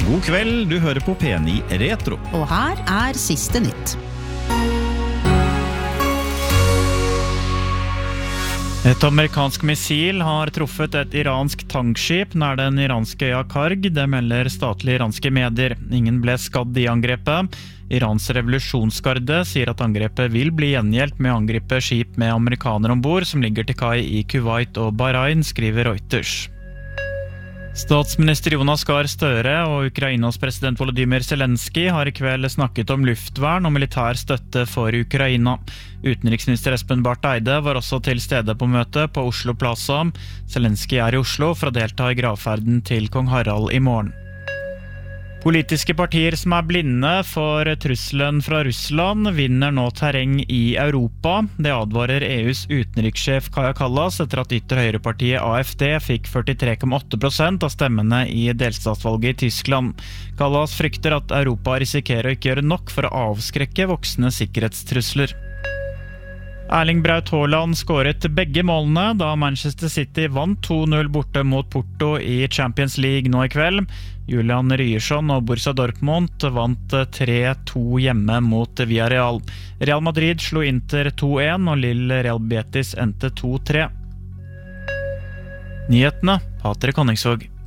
God kveld, du hører på P9 Retro. Og her siste nytt. Et amerikansk missil har truffet et iransk tankskip nær den iranske øya Karg, det melder statlige iranske medier. Ingen ble skadd i angrepet. Irans revolusjonsgarde sier at angrepet vil bli gjengjeldt med å angripe skip med amerikanere ombord som ligger til kai i Kuwait og Bahrain, skriver Reuters. Statsminister Jonas Gahr Støre og Ukrainas president Volodymyr Zelensky har i kveld snakket om luftvern og militær støtte for Ukraina. Utenriksminister Espen Barth Eide var også til stede på møtet på Oslo Plaza. Zelensky i Oslo for å delta i gravferden til kong Harald i morgen. Politiske partier som blinde for trusselen fra Russland vinner nå terreng i Europa. Det advarer EUs utenrikssjef Kaja Kallas etter at ytterhøyrepartiet AfD fikk 43,8% av stemmene i delstatsvalget i Tyskland. Kallas frykter at Europa risikerer å ikke gjøre nok for å avskrekke voksende sikkerhetstrusler. Erling Braut Haaland skåret begge målene da Manchester City vant 2-0 borte mot Porto i Champions League nå i kveld. Julian Ryerson og Borussia Dortmund vant 3-2 hjemme mot Villarreal. Real Madrid slo Inter 2-1 og Lille Real Betis endte 2-3. Nyhetene, Patrik Honningsvåg.